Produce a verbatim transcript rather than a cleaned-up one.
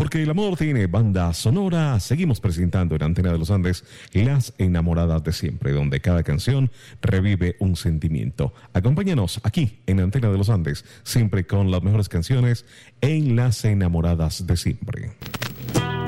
Porque el amor tiene banda sonora, seguimos presentando en Antena de los Andes Las Enamoradas de Siempre, donde cada canción revive un sentimiento. Acompáñanos aquí en Antena de los Andes, siempre con las mejores canciones en Las Enamoradas de Siempre.